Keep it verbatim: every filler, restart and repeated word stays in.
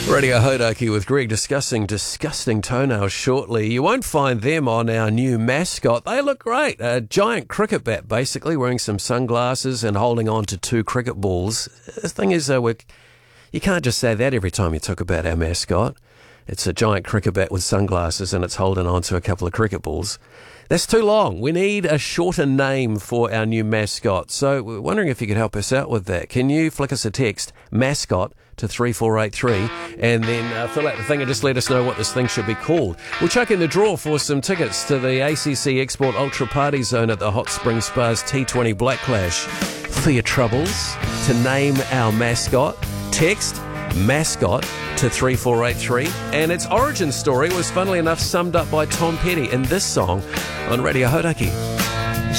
Radio Hodaki with Greg discussing disgusting toenails shortly. You won't find them on our new mascot. They look great. A giant cricket bat, basically, wearing some sunglasses and holding on to two cricket balls. The thing is, though, we're, you can't just say that every time you talk about our mascot. It's a giant cricket bat with sunglasses and it's holding on to a couple of cricket balls. That's too long. We need a shorter name for our new mascot. So we're wondering if you could help us out with that. Can you flick us a text, mascot, to three four eight three, and then uh, fill out the thing and just let us know what this thing should be called. We'll chuck in the draw for some tickets to the A C C Export Ultra Party Zone at the Hot Spring Spa's T twenty Black Clash. For your troubles, to name our mascot, text mascot to three four eight three, and its origin story was funnily enough summed up by Tom Petty in this song on Radio Hodaki.